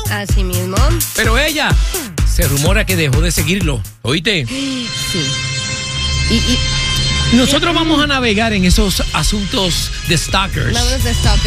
Así mismo. Pero ella se rumora que dejó de seguirlo. ¿Oíste? Sí. Nosotros vamos a navegar en esos asuntos de stalkers. Vámonos de stalkers.